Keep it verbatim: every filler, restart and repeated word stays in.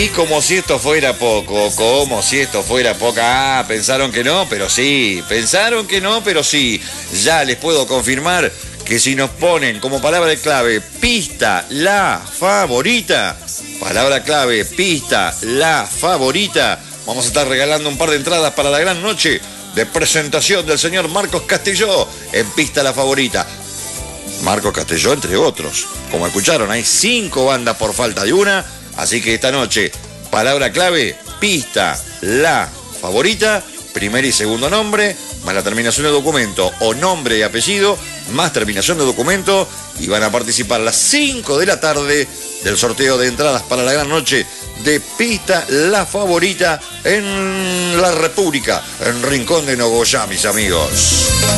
Y como si esto fuera poco, como si esto fuera poco. Ah, pensaron que no, pero sí. Pensaron que no, pero sí. Ya les puedo confirmar que si nos ponen como palabra clave pista la favorita, palabra clave pista la favorita, vamos a estar regalando un par de entradas para la gran noche de presentación del señor Marcos Castelló en Pista la Favorita. Marcos Castelló, entre otros. Como escucharon, hay cinco bandas por falta de una. Así que esta noche, palabra clave, Pista la Favorita, primer y segundo nombre, más la terminación de documento o nombre y apellido, más terminación de documento, y van a participar a las cinco de la tarde del sorteo de entradas para la gran noche de Pista la Favorita en la República, en Rincón de Nogoyá, mis amigos.